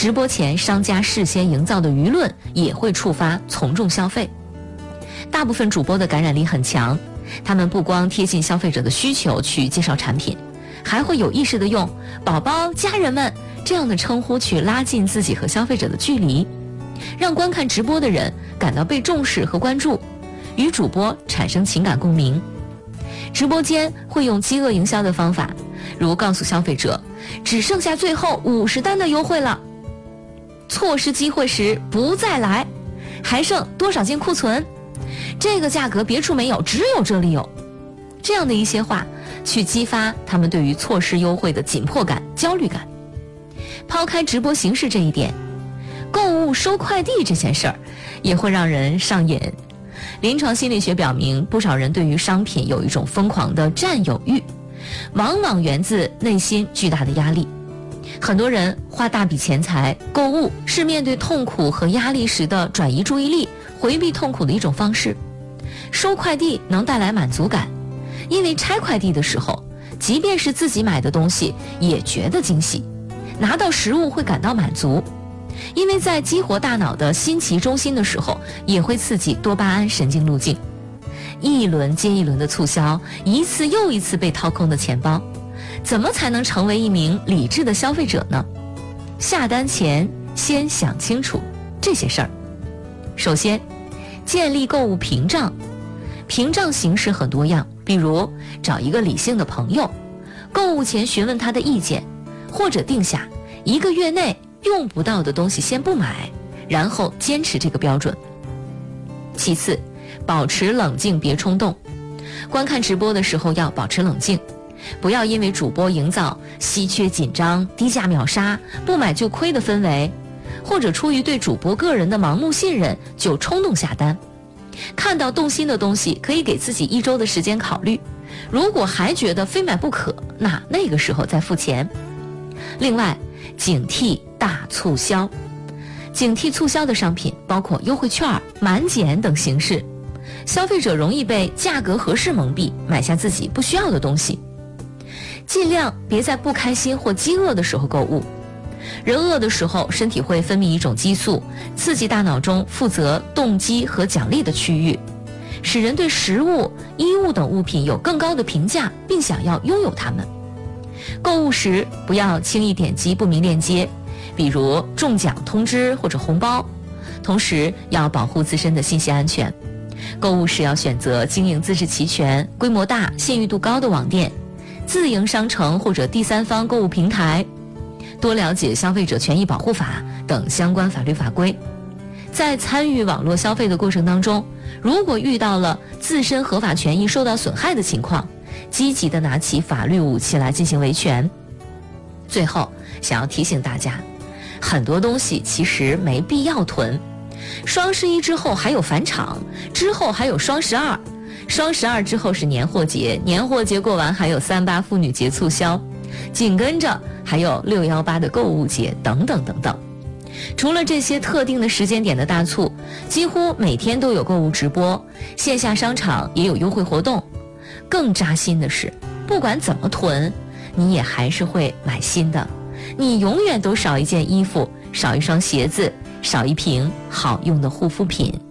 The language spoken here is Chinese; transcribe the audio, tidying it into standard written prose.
直播前商家事先营造的舆论也会触发从众消费。大部分主播的感染力很强，他们不光贴近消费者的需求去介绍产品，还会有意识地用宝宝、家人们这样的称呼去拉近自己和消费者的距离，让观看直播的人感到被重视和关注，与主播产生情感共鸣。直播间会用饥饿营销的方法，如告诉消费者只剩下最后50单的优惠了，错失机会时不再来，还剩多少件库存，这个价格别处没有，只有这里有。这样的一些话去激发他们对于错失优惠的紧迫感、焦虑感。抛开直播形式这一点，购物收快递这件事儿也会让人上瘾。临床心理学表明，不少人对于商品有一种疯狂的占有欲，往往源自内心巨大的压力。很多人花大笔钱财购物，是面对痛苦和压力时的转移注意力、回避痛苦的一种方式。收快递能带来满足感，因为拆快递的时候，即便是自己买的东西也觉得惊喜，拿到实物会感到满足。因为在激活大脑的新奇中心的时候，也会刺激多巴胺神经路径。一轮接一轮的促销，一次又一次被掏空的钱包，怎么才能成为一名理智的消费者呢？下单前先想清楚这些事儿。首先，建立购物屏障。屏障形式很多样，比如找一个理性的朋友，购物前询问他的意见，或者定下1个月内用不到的东西先不买，然后坚持这个标准。其次，保持冷静，别冲动。观看直播的时候要保持冷静，不要因为主播营造稀缺紧张、低价秒杀、不买就亏的氛围，或者出于对主播个人的盲目信任就冲动下单。看到动心的东西，可以给自己1周的时间考虑，如果还觉得非买不可，那个时候再付钱。另外，警惕大促销。警惕促销的商品包括优惠券、满减等形式，消费者容易被价格合适蒙蔽，买下自己不需要的东西。尽量别在不开心或饥饿的时候购物。人饿的时候，身体会分泌一种激素，刺激大脑中负责动机和奖励的区域，使人对食物、衣物等物品有更高的评价，并想要拥有它们。购物时不要轻易点击不明链接，比如中奖通知或者红包，同时要保护自身的信息安全。购物时要选择经营资质齐全、规模大、信誉度高的网店、自营商城或者第三方购物平台，多了解消费者权益保护法等相关法律法规。在参与网络消费的过程当中，如果遇到了自身合法权益受到损害的情况，积极地拿起法律武器来进行维权。最后，想要提醒大家，很多东西其实没必要囤。双11之后还有返场，之后还有双12，双12之后是年货节，年货节过完还有38妇女节促销，紧跟着还有618的购物节等等等等。除了这些特定的时间点的大促，几乎每天都有购物直播，线下商场也有优惠活动。更扎心的是，不管怎么囤，你也还是会买新的。你永远都少一件衣服，少一双鞋子，少一瓶好用的护肤品。